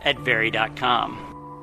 at Very.com.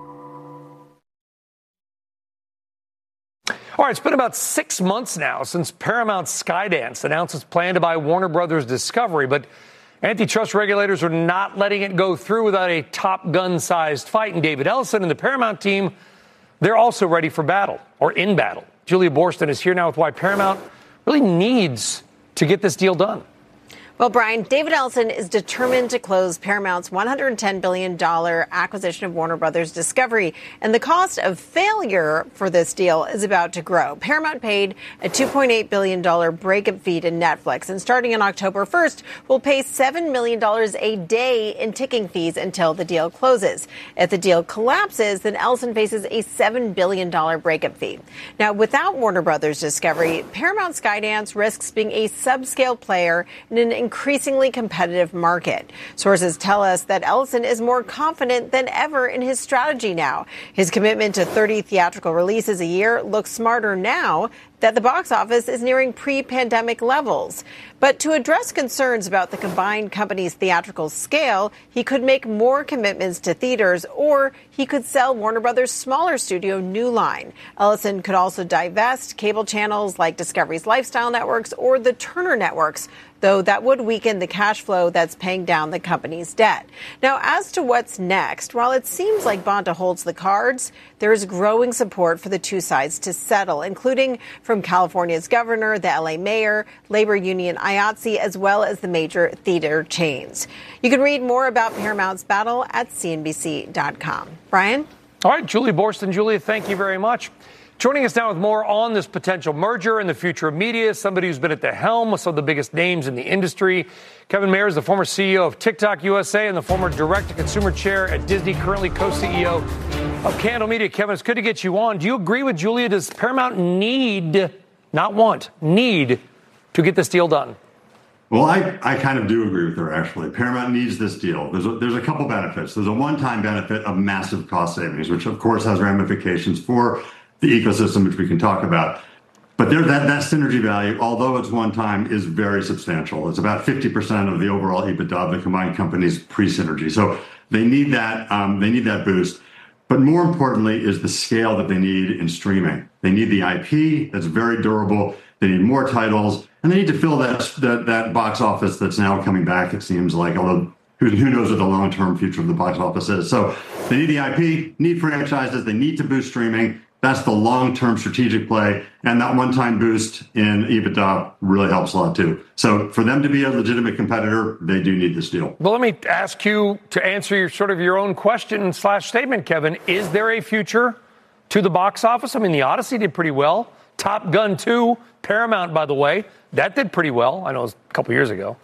All right, it's been about 6 months now since Paramount Skydance announced its plan to buy Warner Brothers Discovery, but antitrust regulators are not letting it go through without a Top Gun-sized fight. And David Ellison and the Paramount team, they're also ready for battle, or in battle. Julia Boorstin is here now with why Paramount really needs to get this deal done. Well, Brian, David Ellison is determined to close Paramount's $110 billion acquisition of Warner Brothers Discovery, and the cost of failure for this deal is about to grow. Paramount paid a $2.8 billion breakup fee to Netflix, and starting on October 1st, will pay $7 million a day in ticking fees until the deal closes. If the deal collapses, then Ellison faces a $7 billion breakup fee. Now, without Warner Brothers Discovery, Paramount Skydance risks being a subscale player in an increasingly competitive market. Sources tell us that Ellison is more confident than ever in his strategy now. His commitment to 30 theatrical releases a year looks smarter now that the box office is nearing pre-pandemic levels. But to address concerns about the combined company's theatrical scale, he could make more commitments to theaters, or he could sell Warner Brothers' smaller studio New Line. Ellison could also divest cable channels like Discovery's Lifestyle Networks or the Turner Networks, though that would weaken the cash flow that's paying down the company's debt. Now, as to what's next, while it seems like Bonta holds the cards, there is growing support for the two sides to settle, including from California's governor, the LA mayor, labor union IATSE, as well as the major theater chains. You can read more about Paramount's battle at CNBC.com. Brian? All right, Julia Boorstin. Julia, thank you very much. Joining us now with more on this potential merger and the future of media, somebody who's been at the helm of some of the biggest names in the industry. Kevin Mayer is the former CEO of TikTok USA and the former direct-to-consumer chair at Disney, currently co-CEO of Candle Media. Kevin, it's good to get you on. Do you agree with Julia? Does Paramount need, not want, need to get this deal done? Well, I kind of do agree with her, actually. Paramount needs this deal. There's a couple benefits. There's a one-time benefit of massive cost savings, which, of course, has ramifications for the ecosystem, which we can talk about. But that synergy value, although it's one time, is very substantial. It's about 50% of the overall EBITDA of the combined companies pre-synergy. So they need that. They need that boost. But more importantly is the scale that they need in streaming. They need the IP that's very durable. They need more titles, and they need to fill that box office that's now coming back, it seems like, although who knows what the long-term future of the box office is. So they need the IP, need franchises, they need to boost streaming. That's the long-term strategic play, and that one-time boost in EBITDA really helps a lot too. So for them to be a legitimate competitor, they do need this deal. Well, let me ask you to answer your own question / statement, Kevin. Is there a future to the box office? I mean, the Odyssey did pretty well. Top Gun 2, Paramount, by the way, that did pretty well. I know it was a couple years ago.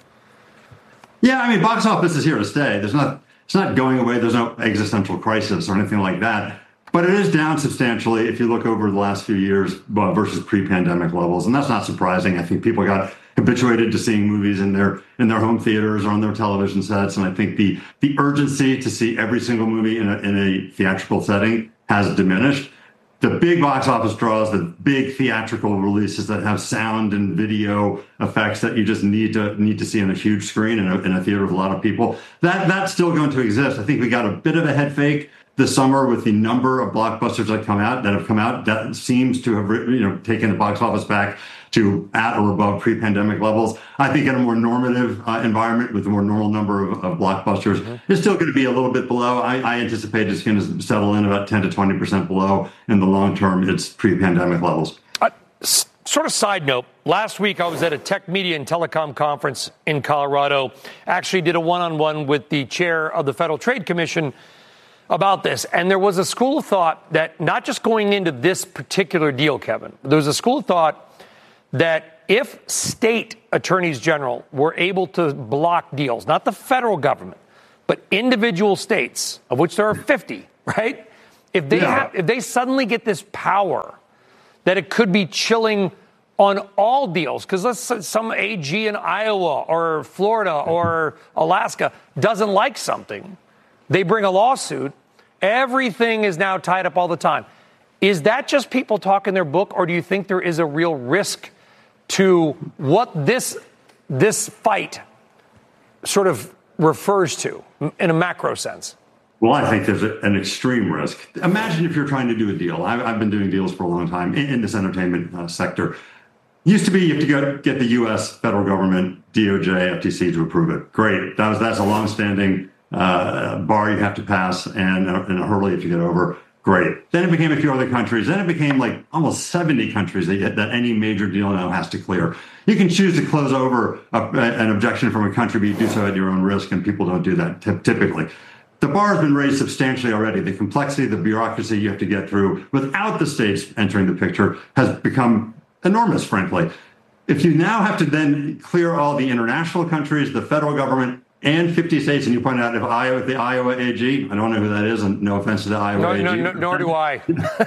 Yeah, I mean, box office is here to stay. It's not going away. There's no existential crisis or anything like that. But it is down substantially if you look over the last few years versus pre-pandemic levels. And that's not surprising. I think people got habituated to seeing movies in their home theaters or on their television sets. And I think the urgency to see every single movie in a theatrical setting has diminished. The big box office draws, the big theatrical releases that have sound and video effects that you just need to see on a huge screen in a theater with a lot of people, that's still going to exist. I think we got a bit of a head fake this summer with the number of blockbusters that have come out that seems to have taken the box office back to at or above pre-pandemic levels. I think in a more normative environment with a more normal number of blockbusters, it's still going to be a little bit below. I anticipate it's going to settle in about 10 to 20% below in the long term its pre-pandemic levels. Sort of side note, last week I was at a tech media and telecom conference in Colorado, actually did a one-on-one with the chair of the Federal Trade Commission about this. And there was a school of thought that not just going into this particular deal, Kevin, there was a school of thought that if state attorneys general were able to block deals, not the federal government, but individual states, of which there are 50, right? If they suddenly get this power, that it could be chilling on all deals, because let's say some AG in Iowa or Florida or Alaska doesn't like something, they bring a lawsuit. Everything is now tied up all the time. Is that just people talking their book, or do you think there is a real risk to what this fight sort of refers to in a macro sense? Well, I think there's an extreme risk. Imagine if you're trying to do a deal. I've been doing deals for a long time in this entertainment sector. Used to be you have to get the U.S. federal government, DOJ, FTC to approve it. Great. That's a longstanding bar you have to pass and a hurdle you have to get over. Great. Then it became a few other countries. Then it became like almost 70 countries that any major deal now has to clear. You can choose to close over an objection from a country, but you do so at your own risk, and people don't do that typically. The bar has been raised substantially already. The complexity, the bureaucracy you have to get through without the states entering the picture has become enormous, frankly. If you now have to then clear all the international countries, the federal government, and 50 states, and you point out if the Iowa AG, I don't know who that is, and no offense to the Iowa AG. No, nor do I.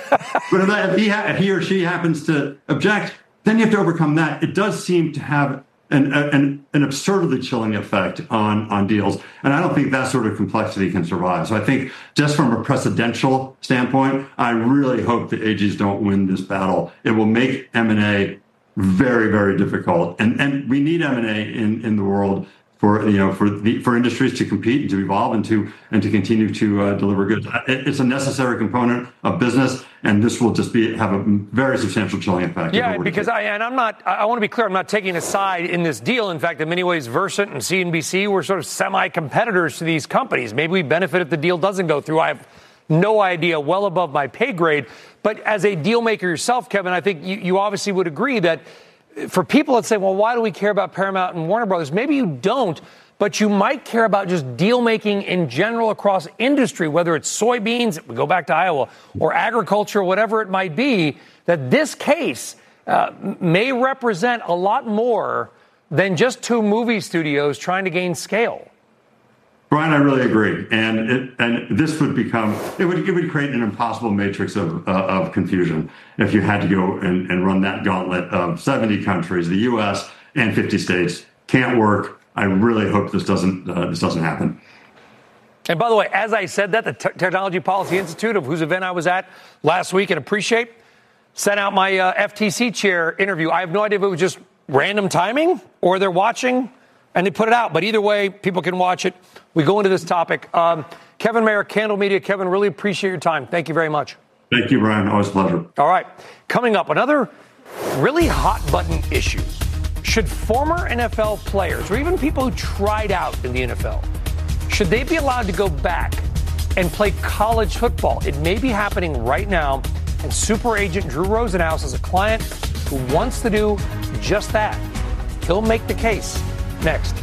But if he or she happens to object, then you have to overcome that. It does seem to have an absurdly chilling effect on deals. And I don't think that sort of complexity can survive. So I think just from a precedential standpoint, I really hope the AGs don't win this battle. It will make M&A very, very difficult. And we need M&A in the world for industries to compete and to evolve and to continue to deliver goods. It's a necessary component of business, and this will just have a very substantial chilling effect. Yeah, because I want to be clear, I'm not taking a side in this deal. In fact, in many ways, Versant and CNBC were sort of semi-competitors to these companies. Maybe we benefit if the deal doesn't go through. I have no idea, well above my pay grade. But as a deal maker yourself, Kevin, I think you obviously would agree that for people that say, well, why do we care about Paramount and Warner Brothers? Maybe you don't, but you might care about just deal making in general across industry, whether it's soybeans, we go back to Iowa, or agriculture, whatever it might be, that this case may represent a lot more than just two movie studios trying to gain scale. Brian, I really agree, and this would would create an impossible matrix of confusion if you had to go and run that gauntlet of 70 countries, the U.S. and 50 states. Can't work. I really hope this doesn't happen. And by the way, as I said that, the Technology Policy Institute, of whose event I was at last week and Appreciate, sent out my FTC chair interview. I have no idea if it was just random timing or they're watching and they put it out. But either way, people can watch it. We go into this topic. Kevin Mayer, Candle Media. Kevin, really appreciate your time. Thank you very much. Thank you, Brian. Always a pleasure. All right. Coming up, another really hot button issue. Should former NFL players, or even people who tried out in the NFL, should they be allowed to go back and play college football? It may be happening right now, and super agent Drew Rosenhaus is a client who wants to do just that. He'll make the case next.